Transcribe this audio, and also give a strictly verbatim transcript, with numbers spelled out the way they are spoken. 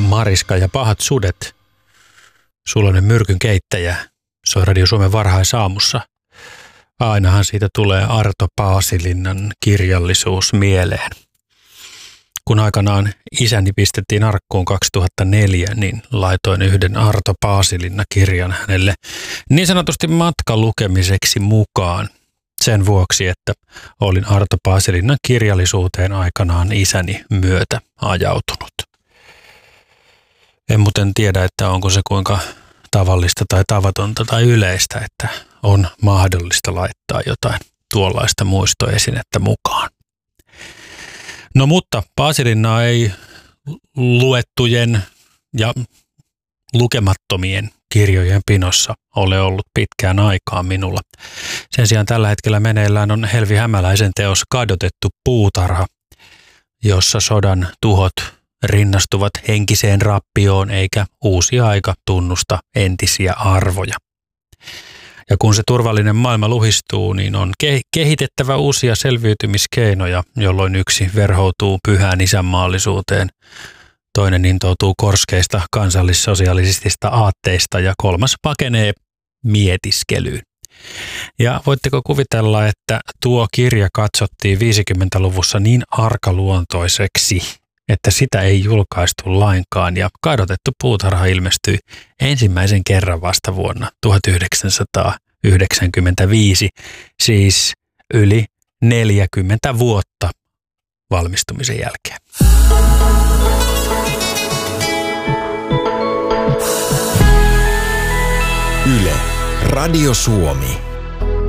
Mariska ja pahat sudet, Suloinen myrkyn keittäjä, soi Radio Suomen varhaisaamussa. Ainahan siitä tulee Arto Paasilinnan kirjallisuus mieleen. Kun aikanaan isäni pistettiin arkkuun kaksituhattaneljä, niin laitoin yhden Arto Paasilinna-kirjan hänelle niin sanotusti matkalukemiseksi mukaan. Sen vuoksi, että olin Arto Paasilinnan kirjallisuuteen aikanaan isäni myötä ajautunut. En muuten tiedä, että onko se kuinka tavallista tai tavatonta tai yleistä, että on mahdollista laittaa jotain tuollaista muistoesinettä mukaan. No mutta Paasilinnaa ei luettujen ja lukemattomien kirjojen pinossa ole ollut pitkään aikaa minulla. Sen sijaan tällä hetkellä meneillään on Helvi Hämäläisen teos Kadotettu puutarha, jossa sodan tuhot rinnastuvat henkiseen rappioon eikä uusi aika tunnusta entisiä arvoja. Ja kun se turvallinen maailma luhistuu, niin on kehitettävä uusia selviytymiskeinoja, jolloin yksi verhoutuu pyhään isänmaallisuuteen, toinen intoutuu korskeista kansallissosialistisista aatteista ja kolmas pakenee mietiskelyyn. Ja voitteko kuvitella, että tuo kirja katsottiin viisikymmentäluvussa niin arkaluontoiseksi, että sitä ei julkaistu lainkaan ja Kadotettu puutarha ilmestyi ensimmäisen kerran vasta vuonna tuhatyhdeksänsataayhdeksänkymmentäviisi, siis yli neljäkymmentä vuotta valmistumisen jälkeen. Yle, Radio Suomi.